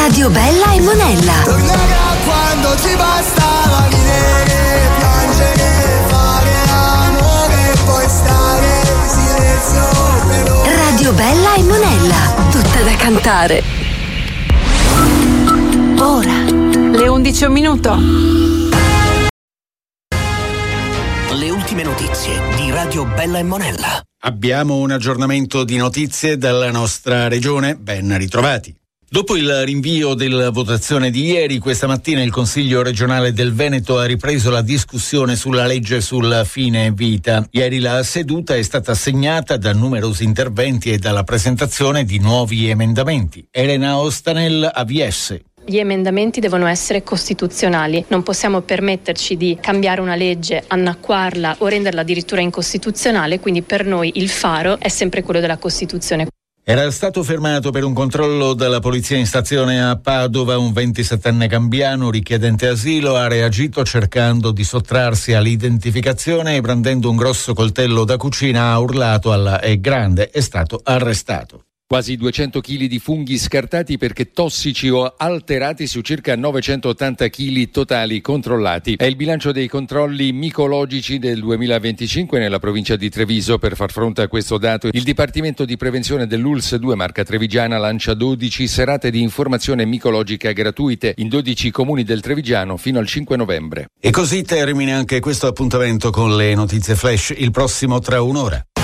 Radio Bella e Monella. Tornerà quando ti bastava ridere, piangere, fare amore e poi stare in silenzio per ore. Radio Bella e Monella, tutta da cantare. Ora, le 11 un minuto. Le ultime notizie di Radio Bella e Monella. Abbiamo un aggiornamento di notizie dalla nostra regione. Ben ritrovati. Dopo il rinvio della votazione di ieri, questa mattina il Consiglio regionale del Veneto ha ripreso la discussione sulla legge sul fine vita. Ieri la seduta è stata segnata da numerosi interventi e dalla presentazione di nuovi emendamenti. Elena Ostanel, AVS. Gli emendamenti devono essere costituzionali, non possiamo permetterci di cambiare una legge, annacquarla o renderla addirittura incostituzionale, quindi per noi il faro è sempre quello della Costituzione. Era stato fermato per un controllo dalla polizia in stazione a Padova un 27enne gambiano richiedente asilo. Ha reagito cercando di sottrarsi all'identificazione e brandendo un grosso coltello da cucina ha urlato alla "è grande", è stato arrestato. Quasi 200 kg di funghi scartati perché tossici o alterati su circa 980 kg totali controllati. È il bilancio dei controlli micologici del 2025 nella provincia di Treviso. Per far fronte a questo dato, il Dipartimento di Prevenzione dell'ULSS 2 Marca Trevigiana lancia 12 serate di informazione micologica gratuite in 12 comuni del Trevigiano fino al 5 novembre. E così termina anche questo appuntamento con le notizie flash. Il prossimo tra un'ora.